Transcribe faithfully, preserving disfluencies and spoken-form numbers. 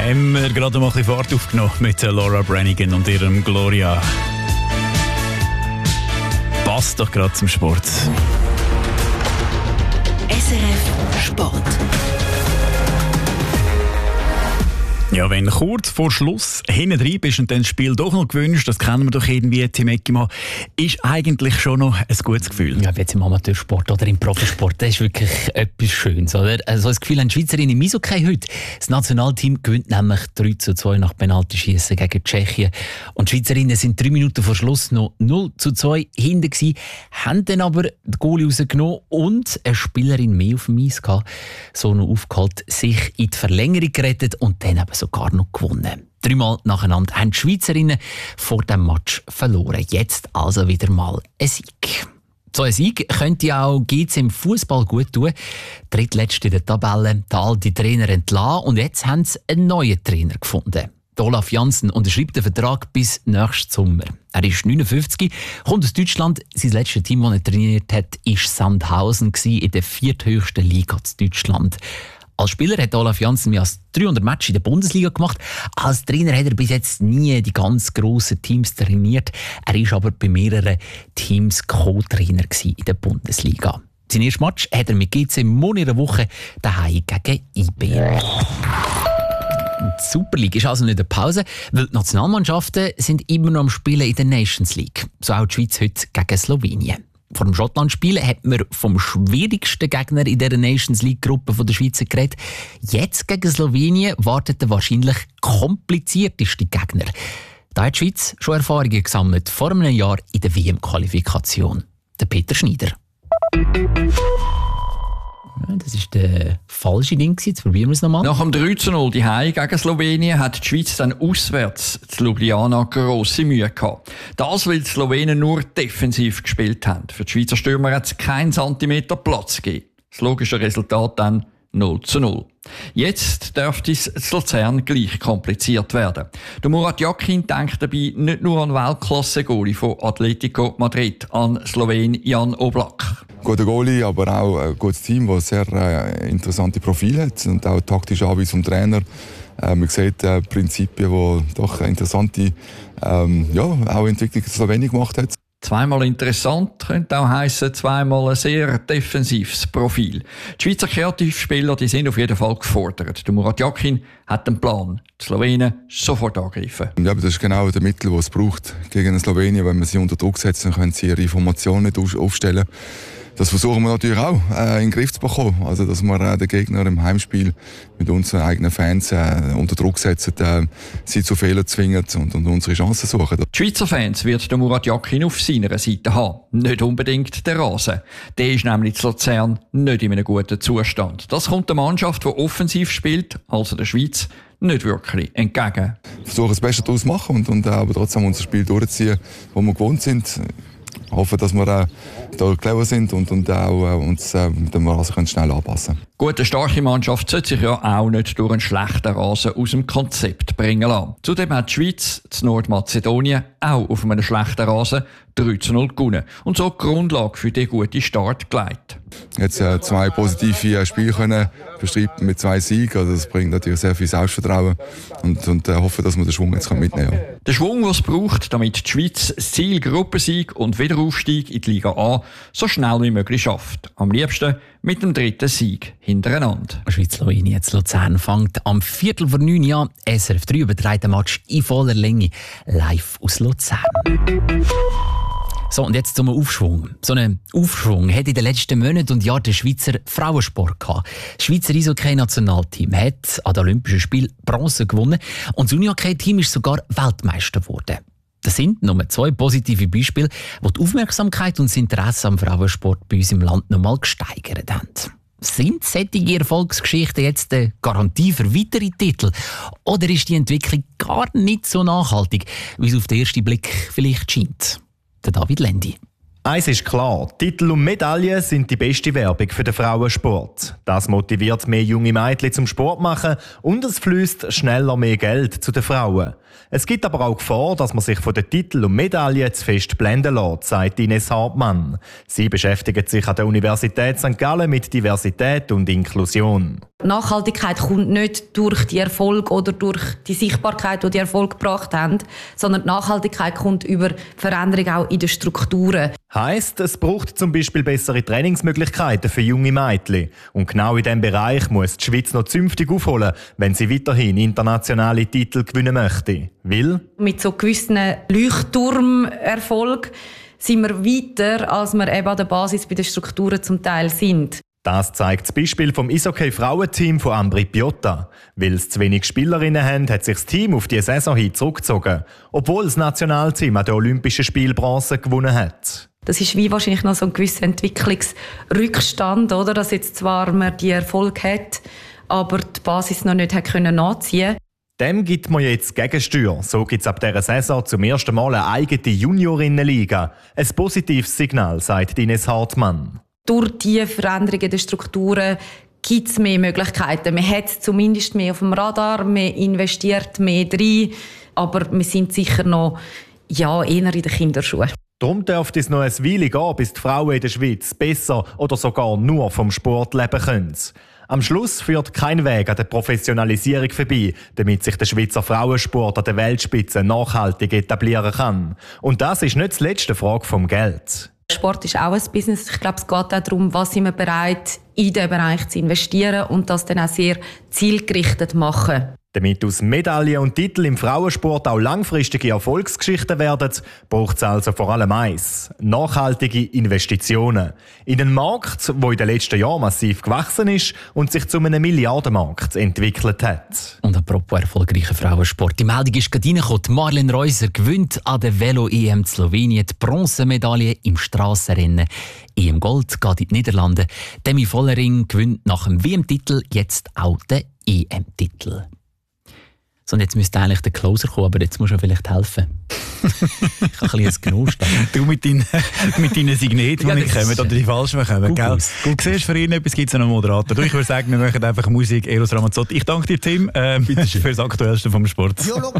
Haben wir gerade mal ein bisschen Fahrt aufgenommen mit Laura Branigan und ihrem Gloria. Passt doch gerade zum Sport. S R F Sport. Ja, wenn kurz vor Schluss hinten drin bist und dann das Spiel doch noch gewünscht, das kennen wir doch irgendwie, Tim Eckimann, ist eigentlich schon noch ein gutes Gefühl. Ja, jetzt im Amateursport oder im Profisport, das ist wirklich etwas Schönes, oder? Also das Gefühl haben die Schweizerinnen im Eishockey heute. Das Nationalteam gewinnt nämlich drei zu zwei nach Penaltyschiessen gegen Tschechien. Und die Schweizerinnen sind drei Minuten vor Schluss noch null zu zwei hinten gewesen, haben dann aber die Goalie rausgenommen und eine Spielerin mehr auf dem Eis gehabt, so noch aufgeholt, sich in die Verlängerung gerettet und dann eben sogar noch gewonnen. Dreimal nacheinander haben die Schweizerinnen vor dem Match verloren. Jetzt also wieder mal ein Sieg. So ein Sieg könnte auch G C im Fußball gut tun. Drittletzte in der Tabelle, den alten Trainer entlassen und jetzt haben sie einen neuen Trainer gefunden. Olaf Janssen unterschreibt den Vertrag bis nächsten Sommer. Er ist neunundfünfzig, kommt aus Deutschland. Sein letztes Team, das er trainiert hat, war Sandhausen in der vierthöchsten Liga in Deutschland. Als Spieler hat Olaf Janssen mehr als dreihundert Matches in der Bundesliga gemacht. Als Trainer hat er bis jetzt nie die ganz grossen Teams trainiert. Er war aber bei mehreren Teams Co-Trainer in der Bundesliga. Sein erstes Match hat er mit G C in einer Woche daheim gegen I B. Die Super League ist also nicht eine Pause, weil die Nationalmannschaften sind immer noch am Spielen in der Nations League. So auch die Schweiz heute gegen Slowenien. Vor dem Schottland-Spiel hat man vom schwierigsten Gegner in der Nations League-Gruppe der Schweizer geredet. Jetzt gegen Slowenien wartet der wahrscheinlich komplizierteste Gegner. Da hat die Schweiz schon Erfahrungen gesammelt vor einem Jahr in der W M-Qualifikation. Der Peter Schneider. Das war der falsche Ding. Jetzt probieren wir es nochmal. Nach dem drei zu null die Heim gegen Slowenien hat die Schweiz dann auswärts zu Ljubljana grosse Mühe gehabt. Das, weil die Slowenen nur defensiv gespielt haben. Für die Schweizer Stürmer hat es keinen Zentimeter Platz gegeben. Das logische Resultat dann null zu null. Jetzt dürfte es zu Luzern gleich kompliziert werden. Der Murat Yakin denkt dabei nicht nur an Weltklasse-Goalie von Atletico Madrid, an Slowen Jan Oblak. Guter Goalie, aber auch ein gutes Team, das sehr äh, interessante Profile hat und auch taktische Anweisung vom Trainer. Äh, man sieht äh, Prinzipien, die doch interessante ähm, ja, auch Entwicklung in Slowenien gemacht hat. Zweimal interessant könnte auch heissen, zweimal ein sehr defensives Profil. Die Schweizer Kreativspieler die sind auf jeden Fall gefordert. Der Murat Yakin hat einen Plan. Die Slowenen sofort angreifen. Ja, aber das ist genau der Mittel, das es braucht gegen eine Slowenien. Wenn man sie unter Druck setzt, dann können sie ihre Informationen nicht aufstellen. Das versuchen wir natürlich auch äh, in den Griff zu bekommen. Also, dass wir äh, den Gegner im Heimspiel mit unseren eigenen Fans äh, unter Druck setzen, äh, sie zu Fehlern zwingen und, und unsere Chancen suchen. Die Schweizer Fans wird der Murat Yakin auf seiner Seite haben. Nicht unbedingt der Rasen. Der ist nämlich zu Luzern nicht in einem guten Zustand. Das kommt der Mannschaft, die offensiv spielt, also der Schweiz, nicht wirklich entgegen. Wir versuchen das Beste daraus zu machen und, und äh, aber trotzdem unser Spiel durchziehen, wo wir gewohnt sind. Ich hoffe, dass wir äh, da clever sind und, und auch äh, uns äh, dem Rasen schnell anpassen können. Gut, eine starke Mannschaft sollte sich ja auch nicht durch einen schlechten Rasen aus dem Konzept bringen lassen. Zudem hat die Schweiz zu Nordmazedonien auch auf einem schlechten Rasen drei zu null gewonnen und so die Grundlage für den guten Start gelegt. Jetzt äh, zwei positive äh, Spiele können bestreiten mit zwei Siegen. Also das bringt natürlich sehr viel Selbstvertrauen und, und äh, hoffe, dass wir den Schwung jetzt mitnehmen können. Der Schwung, den es braucht, damit die Schweiz das Ziel Gruppensieg und Wiederaufstieg in die Liga A so schnell wie möglich schafft. Am liebsten mit dem dritten Sieg hintereinander. Schweiz-Slowenien jetzt Luzern fängt am Viertel vor neun an. S R F drei überträgt den Match in voller Länge live aus Luzern. So, und jetzt zum Aufschwung. So einen Aufschwung hat in den letzten Monaten und Jahren der Schweizer Frauensport gehabt. Das Schweizer Eishockey-Nationalteam hat an den Olympischen Spielen Bronze gewonnen und das Unihockey-Team ist sogar Weltmeister geworden. Das sind nur zwei positive Beispiele, die die Aufmerksamkeit und das Interesse am Frauensport bei uns im Land noch mal gesteigert haben. Sind solche Erfolgsgeschichten jetzt eine Garantie für weitere Titel? Oder ist die Entwicklung gar nicht so nachhaltig, wie es auf den ersten Blick vielleicht scheint? Der David Lendi. Eins ist klar, Titel und Medaillen sind die beste Werbung für den Frauensport. Das motiviert mehr junge Mädchen zum Sport machen und es fließt schneller mehr Geld zu den Frauen. Es gibt aber auch Gefahr, dass man sich von den Titeln und Medaillen zu fest blenden lässt, sagt Ines Hartmann. Sie beschäftigt sich an der Universität Sankt Gallen mit Diversität und Inklusion. Nachhaltigkeit kommt nicht durch die Erfolg oder durch die Sichtbarkeit, die die Erfolg gebracht haben, sondern die Nachhaltigkeit kommt über Veränderung auch in den Strukturen. Heisst, es braucht zum Beispiel bessere Trainingsmöglichkeiten für junge Mädchen. Und genau in diesem Bereich muss die Schweiz noch zünftig aufholen, wenn sie weiterhin internationale Titel gewinnen möchte. Weil? Mit so gewissen Leuchtturmerfolg sind wir weiter, als wir eben an der Basis bei den Strukturen zum Teil sind. Das zeigt das Beispiel vom Eishockey-Frauenteam von Ambri Piotta. Weil es zu wenig Spielerinnen haben, hat sich das Team auf die Saison hin zurückgezogen, obwohl das Nationalteam an den Olympischen Spielen Bronze gewonnen hat. Das ist wie wahrscheinlich noch so ein gewisser Entwicklungsrückstand, oder? Dass jetzt zwar man die Erfolg hat, aber die Basis noch nicht hat können nachziehen. Dem gibt man jetzt Gegensteuer. So gibt es ab dieser Saison zum ersten Mal eine eigene Juniorinnenliga. Ein positives Signal, sagt Ines Hartmann. Durch die Veränderungen der Strukturen gibt es mehr Möglichkeiten. Man hat zumindest mehr auf dem Radar, man investiert mehr rein, aber wir sind sicher noch ja, eher in den Kinderschuhen. Darum dürfte es noch ein Weile gehen, bis die Frauen in der Schweiz besser oder sogar nur vom Sport leben können. Am Schluss führt kein Weg an der Professionalisierung vorbei, damit sich der Schweizer Frauensport an der Weltspitze nachhaltig etablieren kann. Und das ist nicht die letzte Frage vom Geld. Sport ist auch ein Business. Ich glaube, es geht auch darum, was sind wir bereit, in diesen Bereich zu investieren und das dann auch sehr zielgerichtet machen. Damit aus Medaillen und Titeln im Frauensport auch langfristige Erfolgsgeschichten werden, braucht es also vor allem eins: nachhaltige Investitionen. In einen Markt, der in den letzten Jahren massiv gewachsen ist und sich zu einem Milliardenmarkt entwickelt hat. Und apropos erfolgreicher Frauensport. Die Meldung ist gerade reingekommen. Marlen Reuser gewinnt an der Velo-E M Slowenien die Bronzemedaille im Strassenrennen. E M Gold geht in die Niederlande. Demi Vollering gewinnt nach dem W M-Titel jetzt auch den E M-Titel. So, und jetzt müsste eigentlich der Closer kommen, aber jetzt musst du vielleicht helfen. Ich habe ein bisschen ein Genuss. Du mit deinen, mit deinen Signeten, die nicht kommen, oder die falschen kommen. Gell? Du siehst, für ihn etwas gibt es einen Moderator. Du, ich würde sagen, wir machen einfach Musik, Eros Ramazzotti. Ich danke dir, Tim, ähm, für das Aktuellste vom Sport.